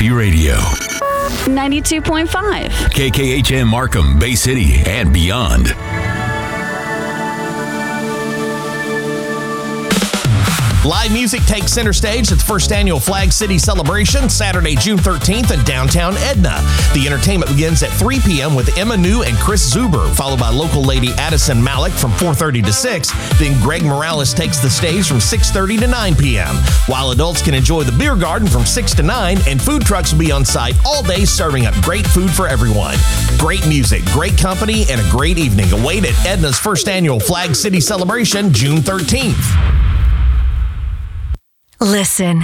Happy Radio. 92.5. KKHM Markham, Bay City, and beyond. Live music takes center stage at the first annual Flag City Celebration, Saturday, June 13th in downtown Edna. The entertainment begins at 3 p.m. with Emma New and Chris Zuber, followed by local lady Addison Malik from 4:30 to 6. Then Greg Morales takes the stage from 6:30 to 9 p.m. While adults can enjoy the beer garden from 6 to 9, and food trucks will be on site all day serving up great food for everyone. Great music, great company, and a great evening await at Edna's first annual Flag City Celebration, June 13th. Listen.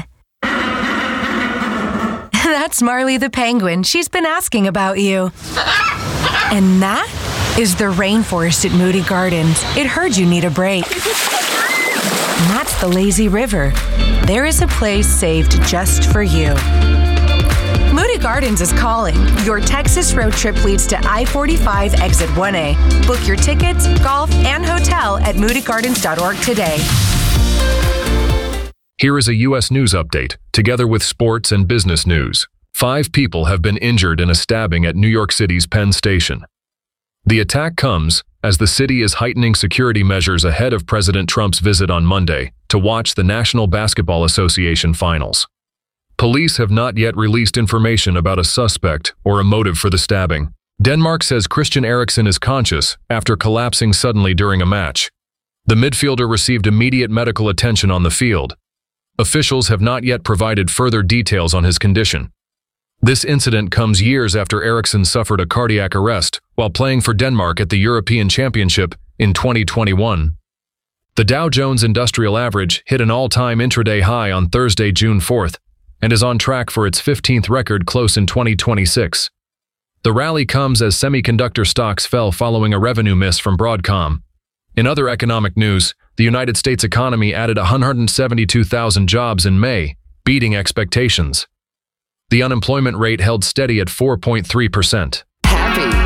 That's Marley the penguin. She's been asking about you. And that is the rainforest at Moody Gardens. It heard you need a break. And that's the lazy river. There is a place saved just for you. Moody Gardens is calling. Your Texas road trip leads to I-45 Exit 1A. Book your tickets, golf, and hotel at moodygardens.org today. Here is a U.S. news update, together with sports and business news. 5 people have been injured in a stabbing at New York City's Penn Station. The attack comes as the city is heightening security measures ahead of President Trump's visit on Monday to watch the National Basketball Association finals. Police have not yet released information about a suspect or a motive for the stabbing. Denmark says Christian Eriksen is conscious after collapsing suddenly during a match. The midfielder received immediate medical attention on the field. Officials have not yet provided further details on his condition. This incident comes years after Eriksen suffered a cardiac arrest while playing for Denmark at the European Championship in 2021. The Dow Jones Industrial Average hit an all-time intraday high on Thursday, June 4th, and is on track for its 15th record close in 2026. The rally comes as semiconductor stocks fell following a revenue miss from Broadcom. In other economic news, the United States economy added 172,000 jobs in May, beating expectations. The unemployment rate held steady at 4.3%. Happy